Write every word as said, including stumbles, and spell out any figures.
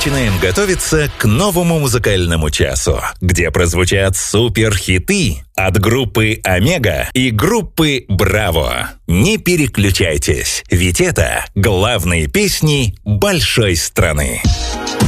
начинаем готовиться к новому музыкальному часу, где прозвучат суперхиты от группы «Омега» и группы «Браво». Не переключайтесь, ведь это главные песни большой страны.